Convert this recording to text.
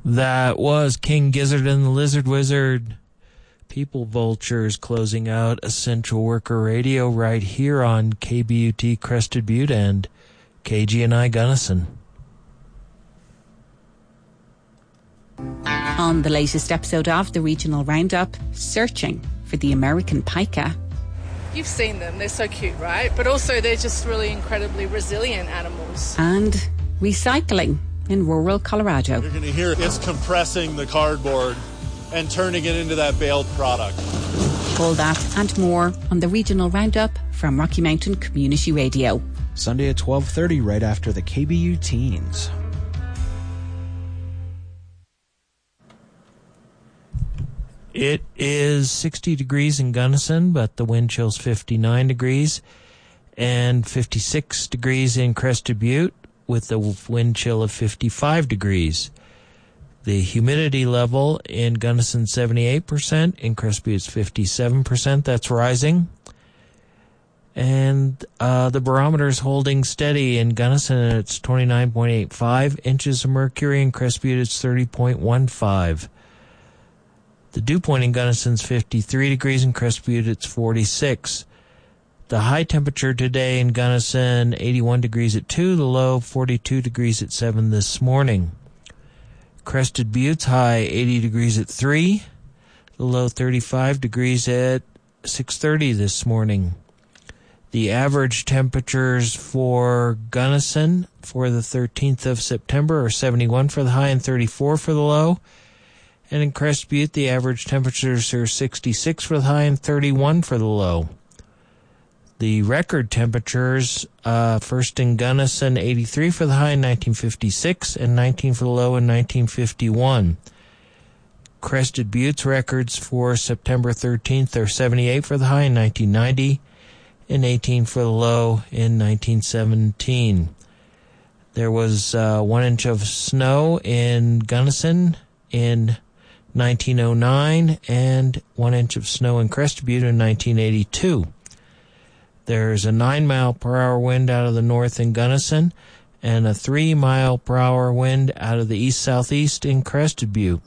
That was King Gizzard and the Lizard Wizard. People Vultures closing out Essential Worker Radio right here on KBUT Crested Butte and KGNI Gunnison. On the latest episode of the Regional Roundup, searching for the American pika. You've seen them, they're so cute, right? But also they're just really incredibly resilient animals. And recycling in rural Colorado. You're going to hear it's compressing the cardboard and turning it into that baled product. All that and more on the Regional Roundup from Rocky Mountain Community Radio. Sunday at 12:30 right after the KBU Teens. It is 60 degrees in Gunnison, but the wind chill's 59 degrees, and 56 degrees in Crested Butte with the wind chill of 55 degrees. The humidity level in Gunnison 78%, in Crested Butte 57%. That's rising. And the barometer's holding steady in Gunnison, and it's 29.85 inches of mercury. In Crested Butte, it's 30.15. The dew point in Gunnison's 53 degrees. In Crested Butte, it's 46. The high temperature today in Gunnison, 81 degrees at 2. The low, 42 degrees at 7 this morning. Crested Butte's high, 80 degrees at 3. The low, 35 degrees at 6:30 this morning. The average temperatures for Gunnison for the 13th of September are 71 for the high and 34 for the low. And in Crested Butte, the average temperatures are 66 for the high and 31 for the low. The record temperatures, first in Gunnison, 83 for the high in 1956 and 19 for the low in 1951. Crested Butte's records for September 13th are 78 for the high in 1990 and 18 for the low in 1917. There was 1 inch of snow in Gunnison in 1909 and 1 inch of snow in Crested Butte in 1982. There's a 9-mile-per-hour wind out of the north in Gunnison and a 3-mile-per-hour wind out of the east-southeast in Crested Butte.